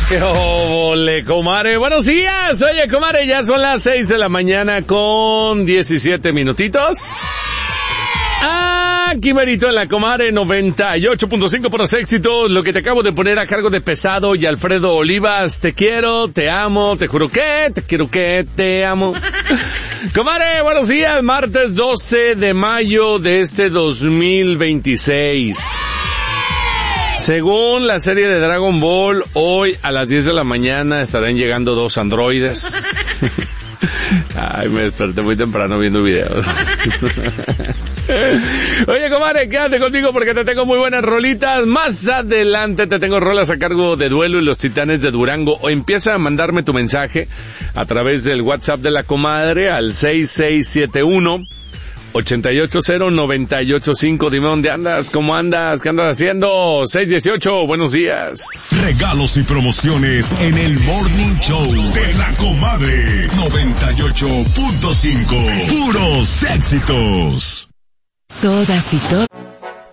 ¡Qué ole, comadre! ¡Buenos días! Oye, comadre, ya son las 6 de la mañana con 17 minutitos. Aquí merito en la comadre 98.5 por los éxitos. Lo que te acabo de poner a cargo de Pesado y Alfredo Olivas. Te quiero, te amo, te juro que, te quiero que, te amo. Comadre, buenos días. Martes 12 de mayo de este 2026. Según la serie de Dragon Ball, hoy a las 10 de la mañana estarán llegando 2 androides. Ay, me desperté muy temprano viendo videos. Oye, comadre, quédate conmigo porque te tengo muy buenas rolitas. Más adelante te tengo rolas a cargo de Duelo y los Titanes de Durango. O empieza a mandarme tu mensaje a través del WhatsApp de la comadre al 6671-880-985. Dime dónde andas, cómo andas, qué andas haciendo. 618, buenos días. Regalos y promociones en el Morning Show de la comadre 98.5. Puros éxitos. Todas y todos.